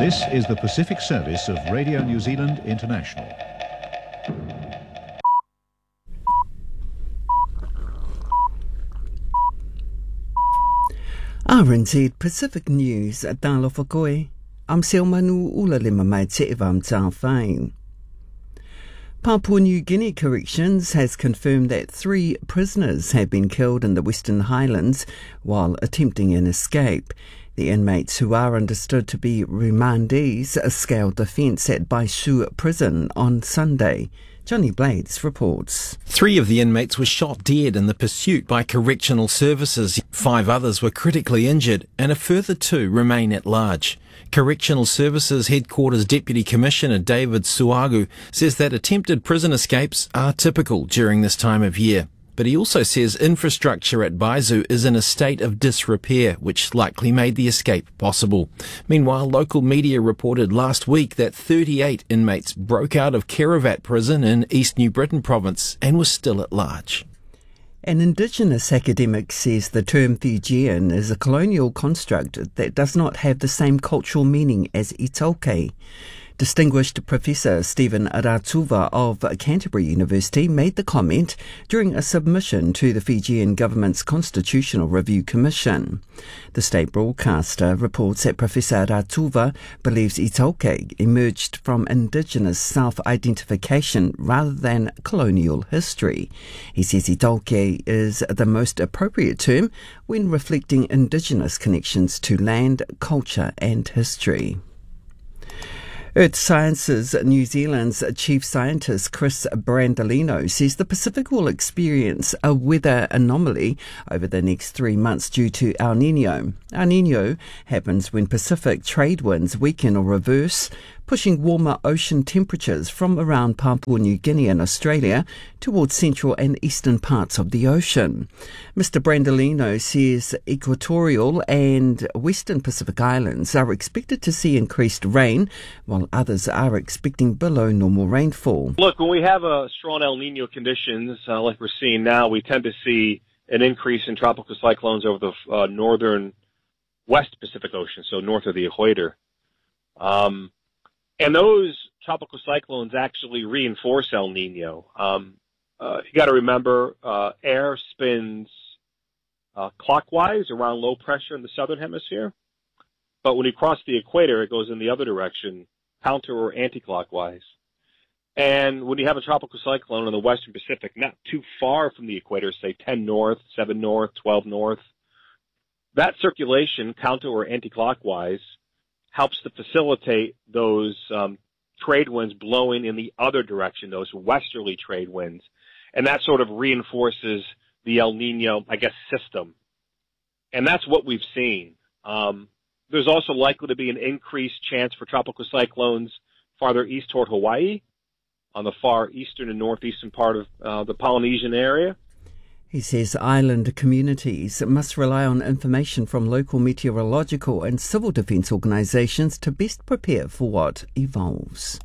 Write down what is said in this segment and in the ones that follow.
This is the Pacific Service of Radio New Zealand International. RNZ Pacific News at Talofa koe. Am Manu ula le mamai te evam tāwhai. Papua New Guinea Corrections has confirmed that 3 prisoners have been killed in the Western Highlands while attempting an escape. The inmates, who are understood to be remandees, scaled the fence at Baishu Prison on Sunday. Johnny Blades reports. 3 of the inmates were shot dead in the pursuit by correctional services. 5 others were critically injured and a further 2 remain at large. Correctional Services Headquarters Deputy Commissioner David Suagu says that attempted prison escapes are typical during this time of year. But he also says infrastructure at Baizu is in a state of disrepair, which likely made the escape possible. Meanwhile, local media reported last week that 38 inmates broke out of Kerevat Prison in East New Britain Province and were still at large. An Indigenous academic says the term Fijian is a colonial construct that does not have the same cultural meaning as Itaukei. Distinguished Professor Stephen Aratuva of Canterbury University made the comment during a submission to the Fijian government's Constitutional Review Commission. The state broadcaster reports that Professor Aratuva believes Itaukei emerged from Indigenous self-identification rather than colonial history. He says Itaukei is the most appropriate term when reflecting Indigenous connections to land, culture and history. Earth Sciences New Zealand's chief scientist Chris Brandolino says the Pacific will experience a weather anomaly over the next 3 months due to El Nino. El Nino happens when Pacific trade winds weaken or reverse, pushing warmer ocean temperatures from around Papua New Guinea and Australia towards central and eastern parts of the ocean. Mr. Brandolino says equatorial and western Pacific Islands are expected to see increased rain, while others are expecting below normal rainfall. Look, when we have a strong El Nino conditions, like we're seeing now, we tend to see an increase in tropical cyclones over the northern West Pacific Ocean, so north of the equator. And those tropical cyclones actually reinforce El Nino. You got to remember, air spins clockwise around low pressure in the southern hemisphere, but when you cross the equator, it goes in the other direction, counter or anti-clockwise. And when you have a tropical cyclone in the western Pacific, not too far from the equator, say 10 north, 7 north, 12 north, that circulation, counter or anti-clockwise, helps to facilitate those trade winds blowing in the other direction, those westerly trade winds. And that sort of reinforces the El Nino, system. And that's what we've seen. There's also likely to be an increased chance for tropical cyclones farther east toward Hawaii, on the far eastern and northeastern part of the Polynesian area. He says island communities must rely on information from local meteorological and civil defence organisations to best prepare for what evolves.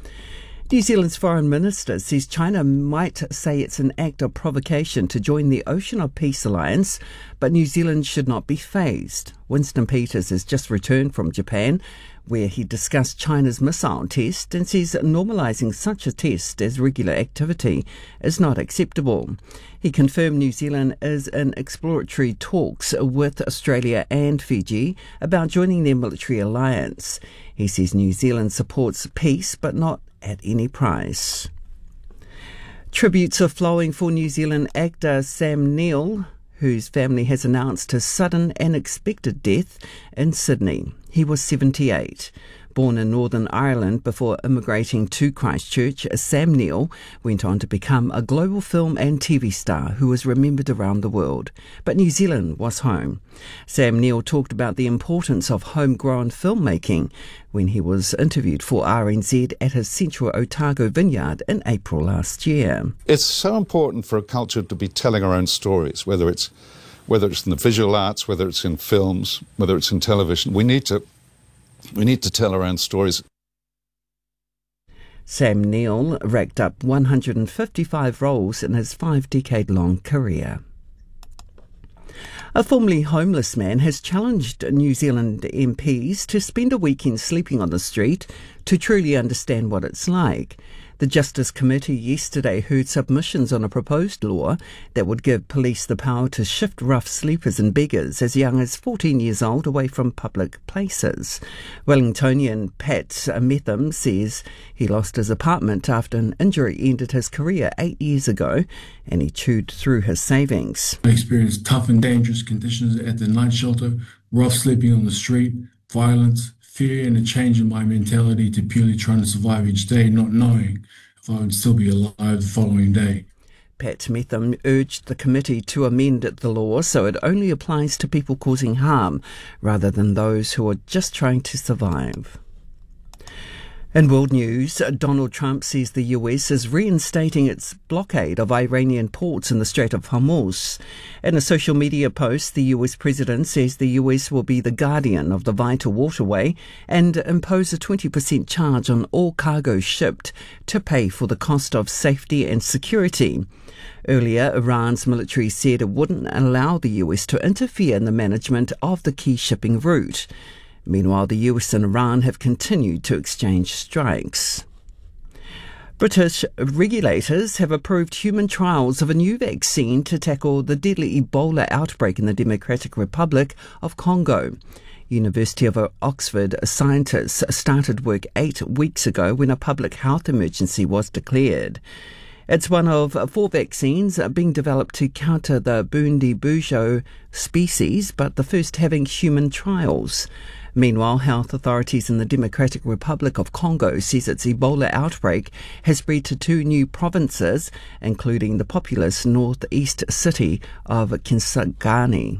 New Zealand's Foreign Minister says China might say it's an act of provocation to join the Ocean of Peace Alliance, but New Zealand should not be fazed. Winston Peters has just returned from Japan, where he discussed China's missile test and says normalising such a test as regular activity is not acceptable. He confirmed New Zealand is in exploratory talks with Australia and Fiji about joining their military alliance. He says New Zealand supports peace but not at any price. Tributes are flowing for New Zealand actor Sam Neill, whose family has announced his sudden and unexpected death in Sydney. He was 78. Born in Northern Ireland before immigrating to Christchurch, Sam Neill went on to become a global film and TV star who was remembered around the world. But New Zealand was home. Sam Neill talked about the importance of homegrown filmmaking when he was interviewed for RNZ at his Central Otago vineyard in April last year. It's so important for a culture to be telling our own stories, whether it's in the visual arts, whether it's in films, whether it's in television. We need to tell our own stories. Sam Neill racked up 155 roles in his 5-decade-long career. A formerly homeless man has challenged New Zealand MPs to spend a weekend sleeping on the street to truly understand what it's like. The Justice Committee yesterday heard submissions on a proposed law that would give police the power to shift rough sleepers and beggars as young as 14 years old away from public places. Wellingtonian Pat Metham says he lost his apartment after an injury ended his career 8 years ago, and he chewed through his savings. I experienced tough and dangerous conditions at the night shelter, rough sleeping on the street, violence, fear, and a change in my mentality to purely trying to survive each day, not knowing if I would still be alive the following day. Pat Metham urged the committee to amend the law so it only applies to people causing harm rather than those who are just trying to survive. In world news, Donald Trump says the US is reinstating its blockade of Iranian ports in the Strait of Hormuz. In a social media post, the US president says the US will be the guardian of the vital waterway and impose a 20% charge on all cargo shipped to pay for the cost of safety and security. Earlier, Iran's military said it wouldn't allow the US to interfere in the management of the key shipping route. Meanwhile, the US and Iran have continued to exchange strikes. British regulators have approved human trials of a new vaccine to tackle the deadly Ebola outbreak in the Democratic Republic of Congo. University of Oxford scientists started work 8 weeks ago when a public health emergency was declared. It's one of 4 vaccines being developed to counter the Bundibugyo species, but the first having human trials. Meanwhile, health authorities in the Democratic Republic of Congo says its Ebola outbreak has spread to 2 new provinces, including the populous northeast city of Kisangani.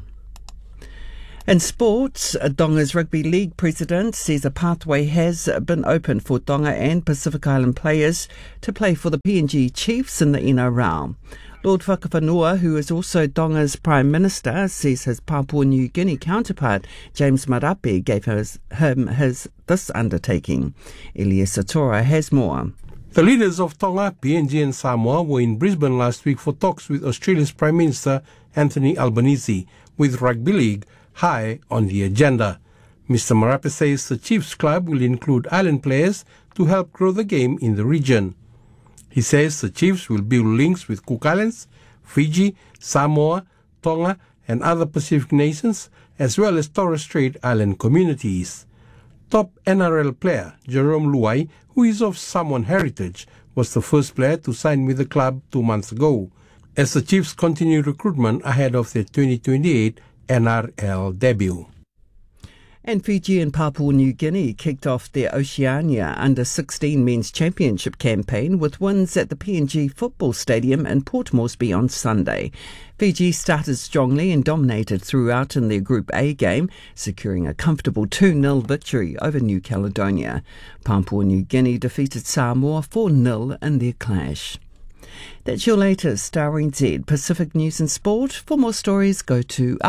In sports, Tonga's Rugby League president says a pathway has been opened for Tonga and Pacific Island players to play for the PNG Chiefs in the NRL. Lord Whakawhanua, who is also Tonga's Prime Minister, says his Papua New Guinea counterpart, James Marape, gave him this undertaking. Elias Satora has more. The leaders of Tonga, PNG and Samoa were in Brisbane last week for talks with Australia's Prime Minister Anthony Albanese, with Rugby League high on the agenda. Mr. Marape says the Chiefs Club will include island players to help grow the game in the region. He says the Chiefs will build links with Cook Islands, Fiji, Samoa, Tonga and other Pacific nations, as well as Torres Strait Island communities. Top NRL player Jerome Luai, who is of Samoan heritage, was the first player to sign with the club 2 months ago, as the Chiefs continue recruitment ahead of their 2028 NRL debut. And Fiji and Papua New Guinea kicked off their Oceania Under-16 Men's Championship campaign with wins at the PNG Football Stadium in Port Moresby on Sunday. Fiji started strongly and dominated throughout in their Group A game, securing a comfortable 2-0 victory over New Caledonia. Papua New Guinea defeated Samoa 4-0 in their clash. That's your latest RNZ Pacific News and Sport. For more stories, go to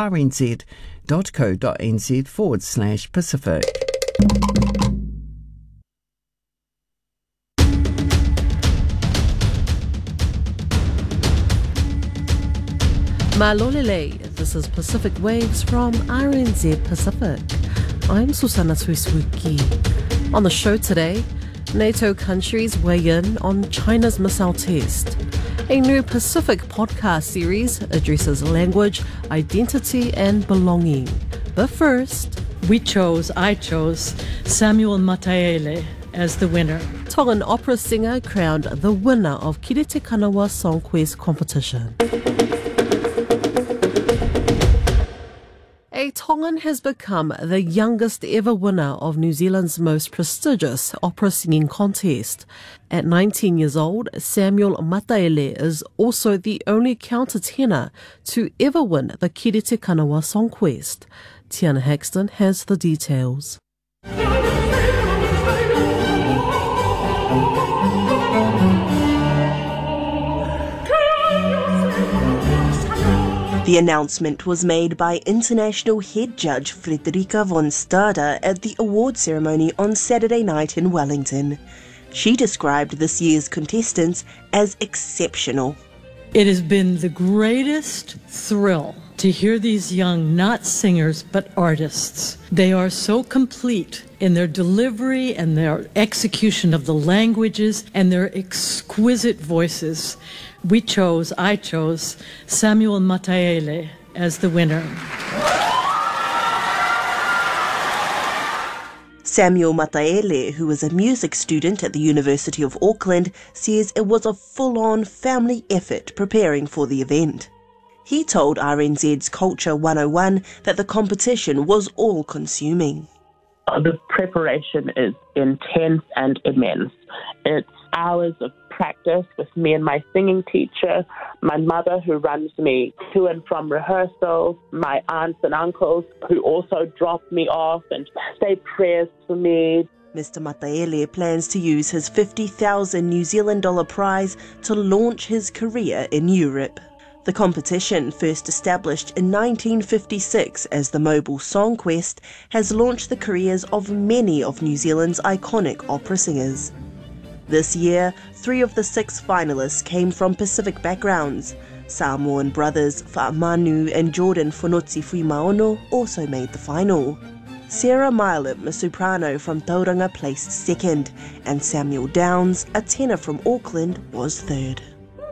rnz.co.nz/Pacific. Malolele, this is Pacific Waves from RNZ Pacific. I'm Susana Suisuki. On the show today, NATO countries weigh in on China's missile test. A new Pacific podcast series addresses language, identity and belonging. But first, I chose Samuel Mataele as the winner. Tongan opera singer crowned the winner of Kirite Kanawa Song Quest competition. A Tongan has become the youngest ever winner of New Zealand's most prestigious opera singing contest. At 19 years old, Samuel Mataele is also the only countertenor to ever win the Kirite Kanawa Song Quest. Tiana Haxton has the details. The announcement was made by international head judge Frederica von Stade at the award ceremony on Saturday night in Wellington. She described this year's contestants as exceptional. It has been the greatest thrill to hear these young, not singers, but artists. They are so complete in their delivery and their execution of the languages and their exquisite voices. I chose Samuel Mataele as the winner. Samuel Mataele, who is a music student at the University of Auckland, says it was a full-on family effort preparing for the event. He told RNZ's Culture 101 that the competition was all-consuming. The preparation is intense and immense. It's hours of practice with me and my singing teacher, my mother who runs me to and from rehearsals, my aunts and uncles who also drop me off and say prayers for me. Mr. Mataele plans to use his 50,000 New Zealand dollar prize to launch his career in Europe. The competition, first established in 1956 as the Mobile Song Quest, has launched the careers of many of New Zealand's iconic opera singers. This year, 3 of the 6 finalists came from Pacific backgrounds. Samoan brothers Fa'amanu and Jordan Fonotsi Fuimaono also made the final. Sarah Milam, a soprano from Tauranga, placed second, and Samuel Downs, a tenor from Auckland, was third.